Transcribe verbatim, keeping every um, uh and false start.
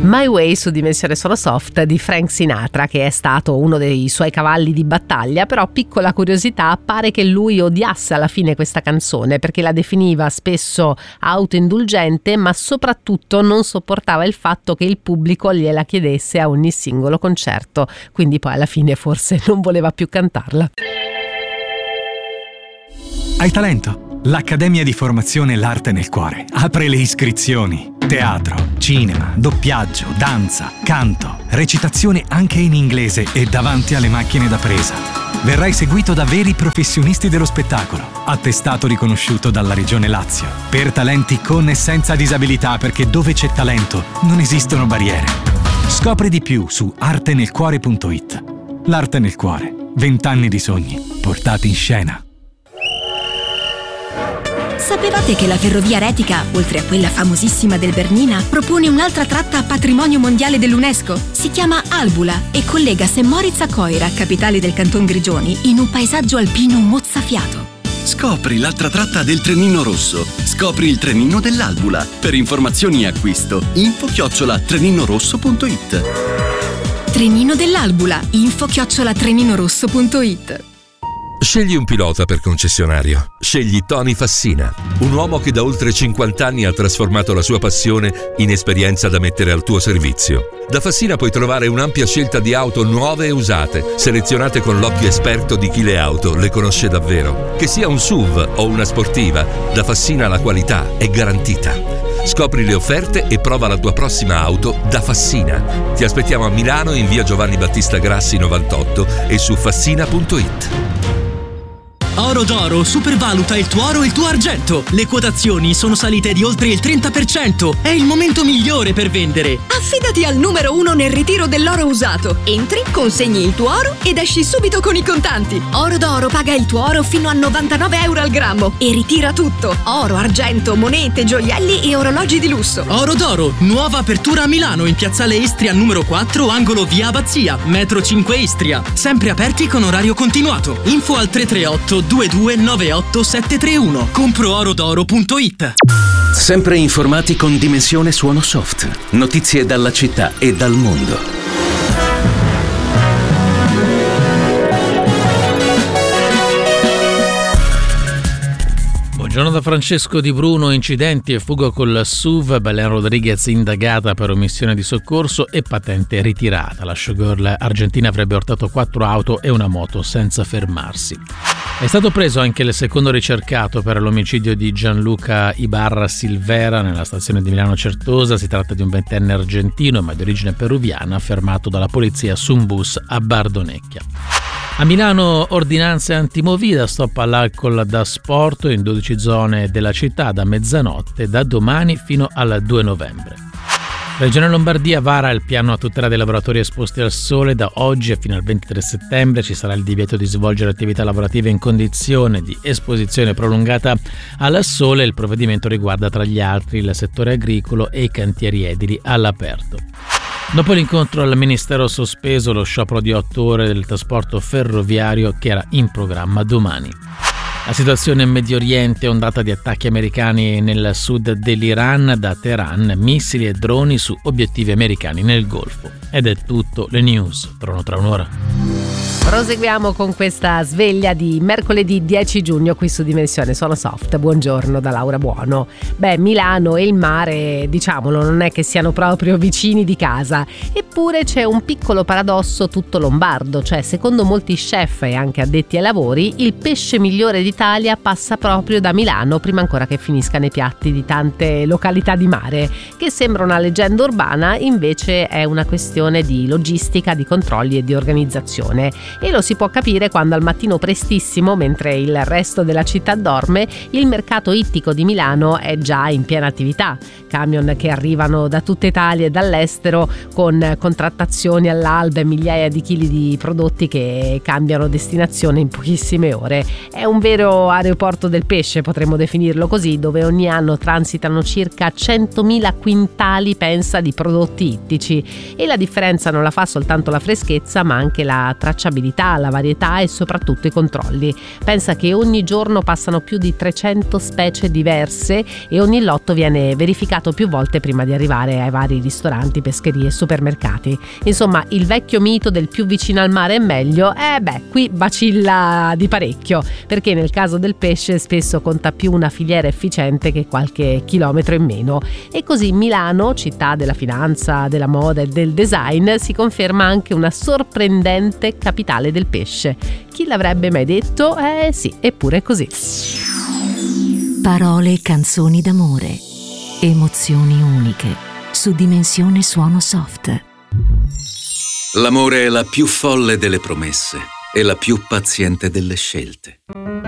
My Way su Dimensione Sono Soft di Frank Sinatra, che è stato uno dei suoi cavalli di battaglia. Però, piccola curiosità, pare che lui odiasse alla fine questa canzone perché la definiva spesso autoindulgente, ma soprattutto non sopportava il fatto che il pubblico gliela chiedesse a ogni singolo concerto, quindi poi alla fine forse non voleva più cantarla. Hai talento? L'Accademia di Formazione L'Arte nel Cuore apre le iscrizioni. Teatro, cinema, doppiaggio, danza, canto, recitazione anche in inglese e davanti alle macchine da presa. Verrai seguito da veri professionisti dello spettacolo, attestato riconosciuto dalla Regione Lazio, per talenti con e senza disabilità, perché dove c'è talento non esistono barriere. Scopri di più su arte nel cuore punto it. L'Arte nel Cuore, vent'anni di sogni portati in scena. Sapevate che la ferrovia Retica, oltre a quella famosissima del Bernina, propone un'altra tratta a patrimonio mondiale dell'UNESCO? Si chiama Albula e collega Saint Moritz a Coira, capitale del Canton Grigioni, in un paesaggio alpino mozzafiato. Scopri l'altra tratta del Trenino Rosso. Scopri il Trenino dell'Albula. Per informazioni e acquisto, info chiocciola treninorosso punto it. Trenino dell'Albula, info chiocciola treninorosso punto it. Scegli un pilota per concessionario. Scegli Tony Fassina, un uomo che da oltre cinquanta anni ha trasformato la sua passione in esperienza da mettere al tuo servizio. Da Fassina puoi trovare un'ampia scelta di auto nuove e usate, selezionate con l'occhio esperto di chi le auto le conosce davvero. Che sia un S U V o una sportiva, da Fassina la qualità è garantita. Scopri le offerte e prova la tua prossima auto da Fassina. Ti aspettiamo a Milano in via Giovanni Battista Grassi novantotto e su fassina punto it. Oro d'Oro supervaluta il tuo oro e il tuo argento. Le quotazioni sono salite di oltre il trenta per cento. È il momento migliore per vendere. Affidati al numero uno nel ritiro dell'oro usato. Entri, consegni il tuo oro ed esci subito con i contanti. Oro d'Oro paga il tuo oro fino a novantanove euro al grammo e ritira tutto: oro, argento, monete, gioielli e orologi di lusso. Oro d'Oro, nuova apertura a Milano in piazzale Istria numero quattro, angolo via Abbazia, metro cinque Istria. Sempre aperti con orario continuato. Info al tre tre otto due due nove otto sette tre uno. compro oro d'oro punto it. Sempre informati con Dimensione Suono Soft. Notizie dalla città e dal mondo. Buongiorno da Francesco Di Bruno. Incidenti e fuga col S U V. Belen Rodriguez indagata per omissione di soccorso e patente ritirata. La showgirl argentina avrebbe urtato quattro auto e una moto senza fermarsi. È stato preso anche il secondo ricercato per l'omicidio di Gianluca Ibarra Silvera nella stazione di Milano Certosa. Si tratta di un ventenne argentino ma di origine peruviana, fermato dalla polizia su un bus a Bardonecchia. A Milano ordinanze antimovida, stop all'alcol da sport in dodici zone della città da mezzanotte da domani fino al due novembre. Regione Lombardia vara il piano a tutela dei lavoratori esposti al sole. Da oggi fino al ventitré settembre ci sarà il divieto di svolgere attività lavorative in condizione di esposizione prolungata al sole. Il provvedimento riguarda tra gli altri il settore agricolo e i cantieri edili all'aperto. Dopo l'incontro al Ministero sospeso lo sciopero di otto ore del trasporto ferroviario che era in programma domani. La situazione in Medio Oriente, ondata di attacchi americani nel sud dell'Iran, da Teheran, missili e droni su obiettivi americani nel Golfo. Ed è tutto, le news tornano tra un'ora. Proseguiamo con questa sveglia di mercoledì dieci giugno qui su Dimensione Sono Soft. Buongiorno da Laura Buono. Beh, Milano e il mare, diciamolo, non è che siano proprio vicini di casa. Eppure c'è un piccolo paradosso tutto lombardo, cioè secondo molti chef e anche addetti ai lavori, il pesce migliore d'Italia passa proprio da Milano prima ancora che finisca nei piatti di tante località di mare. Che sembra una leggenda urbana, invece è una questione di logistica, di controlli e di organizzazione. E lo si può capire quando al mattino prestissimo, mentre il resto della città dorme, il mercato ittico di Milano è già in piena attività. Camion che arrivano da tutta Italia e dall'estero con contrattazioni all'alba e migliaia di chili di prodotti che cambiano destinazione in pochissime ore. È un vero aeroporto del pesce, potremmo definirlo così, dove ogni anno transitano circa centomila quintali, pensa, di prodotti ittici. E la differenza non la fa soltanto la freschezza, ma anche la tracciabilità tracciabilità, la varietà e soprattutto i controlli. Pensa che ogni giorno passano più di trecento specie diverse e ogni lotto viene verificato più volte prima di arrivare ai vari ristoranti, pescherie e supermercati. Insomma, il vecchio mito del più vicino al mare è meglio, eh beh, qui vacilla di parecchio, perché nel caso del pesce spesso conta più una filiera efficiente che qualche chilometro in meno. E così Milano, città della finanza, della moda e del design, si conferma anche una sorprendente capitale del pesce. Chi l'avrebbe mai detto? Eh sì, eppure è così. Parole e canzoni d'amore, emozioni uniche, su Dimensione Suono Soft. L'amore è la più folle delle promesse e la più paziente delle scelte.